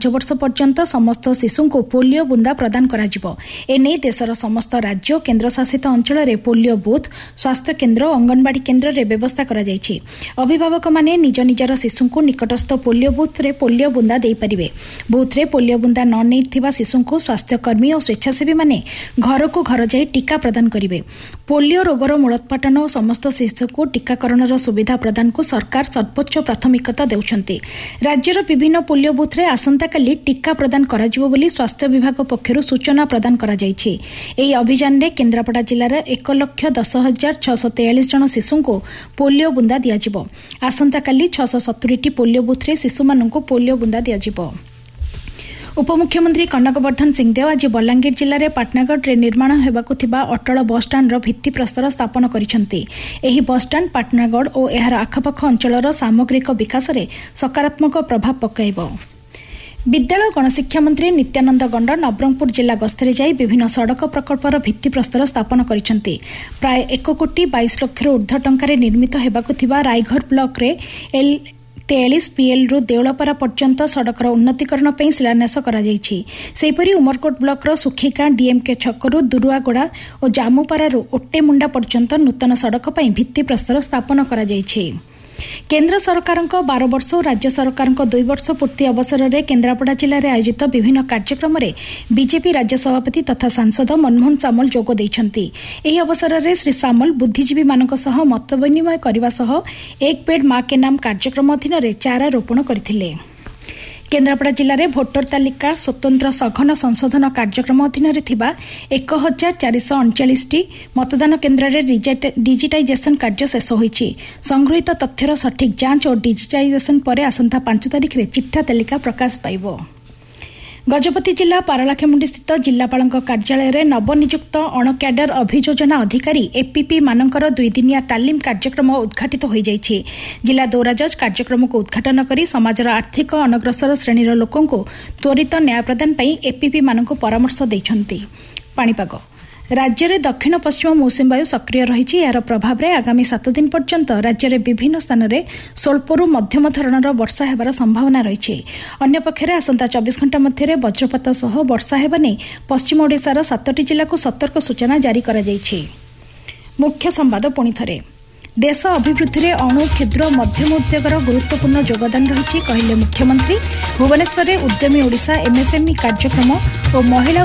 5 वर्ष पर्यंत समस्त शिशु को पोलियो बुंदा प्रदान कराजिबो। एने देशर समस्त राज्य केन्द्रशासित अंचल रे पोलियो बूथ, स्वास्थ्य केन्द्र, अंगनवाड़ी केन्द्र रे व्यवस्था करा जायछि। अभिभावक माने निज निजर शिशु को निकटस्थ पोलियो बूथ रे पोलियो बुंदा देई परिबे। बूथ रे पोलियो बुंदा न नेथिबा शिशु को स्वास्थ्यकर्मी और स्वेच्छासेवी माने घर को घर जाई टीका प्रदान करिवे। पोलियो रोगर मूलोत्पाटन और समस्त शिशु को टीकाकरण सुविधा प्रदान को सरकार सर्वोच्च प्राथमिकता देउछन्ति। राज्यर विभिन्न पोलियो बूथ रे आसंता काली टीका प्रदान कराजिबो बोली स्वास्थ्य विभाग पक्षरु सूचना प्रदान करा जायछि। एही अभियान रे केन्द्रापड़ा जिल्लार 1,10,643 जन शिशु को पोलियो बुंदा दियाजिबो। आसंता काली 670 पोलियो बूथ रे शिशु माननको पोलियो बुंदा दियाजिबो। उपमुख्यमंत्री कनकवर्धन सिंहदेव आज बलांगीर जिले में पाटनागढ़ निर्माण होगाकु थिबा अटल बस स्टाण्डर भित्तिप्रस्तर स्थापन करिसेंति। एही बस स्टाण्ड पाटनागढ़ और एहार आखपाख अंचलर सामग्रिक विकास में सकारात्मक प्रभाव पकाइबो। विद्यालय गणशिक्षा मंत्री नित्यानंद गंड नवरंगपुर जिला गस्तरे जाई विभिन्न सड़क प्रकल्पर भित्तिप्रस्तर स्थापन करिसेंति। प्राय 1,22,00,000 ऊर्ध्व टंकार निर्मित होगाकु थिबा रायघर ब्लॉक रे L43 PL रु देउलपारा पर्यंत सड़कर उन्नतीकरण पर शिलान्यास कर उमरकोट ब्लॉक सुखिका डीएमके छकरू दुरुआगोड़ा और जामुपारा ओटेमुंडा पर्यंत नूतन सड़क पर भित्तिप्रस्तर स्थापन कर केन्द्र सरकार 12 वर्ष और राज्य सरकार 2 वर्ष पूर्ति अवसर में केन्द्रापड़ा जिले में आयोजित विभिन्न कार्यक्रम में बीजेपी राज्य सभापति तथा सांसद मनमोहन सामल जोग देइछन्ति। एही अवसर में श्री सामल बुद्धिजीवी मानक सह मत विनिमय करने सह एक पेड़ माँ के नाम कार्यक्रम अधीन में चारा रोपण करथिले। केन्द्रापड़ा जिले में भोटर तालिका स्वतंत्र सघन संशोधन कार्यक्रम अधीन 1,439 मतदान केन्द्र में डिजिटाइजेशन कार्य शेष होईछि। संगृहीत तथ्यर सठिक जांच और डिजिटाइजेशन पर आसंता 5 तारिख में चिठा तालिका प्रकाश पाइबो। गजपति जिला पारलाखेमुंडी स्थित जिलापाल कार्यालय में नवनियुक्त अणक्याडर अभियोजना अधिकारी एपीपी मानकर 2 दिनिया तालीम कार्यक्रम उद्घाटित हो जाइछि। जिला दौराजज कार्यक्रम को उद्घाटन करी समाजर आर्थिक अनग्रसर श्रेणीर लोकों को त्वरित न्याय प्रदान पई एपीपी मानक परामर्श दैछन्ति। पाणीपाग राज्य में दक्षिण पश्चिम मौसुमी वायु सक्रिय रही। यार प्रभाव में आगामी 7 दिन पर्यंत राज्य में विभिन्न स्थान में स्वल्परू मध्यम धरणर वर्षा हेबार संभावना रही। अन्यपक्षे आसंता 24 घंटा मध्य वज्रपात सह वर्षा हेबा नै पश्चिम ओडिशार 7टी जिला को सतर्क सूचना जारी करा जायछि। मुख्य संवाद पुणी थरे देश अभिवृद्धि में अणु क्षुद्र मध्यम उद्योगर गुरुत्वपूर्ण योगदान रही कहले मुख्यमंत्री। भुवनेश्वर में उद्यमी ओडिशा एमएसएमई कार्यक्रम और महिला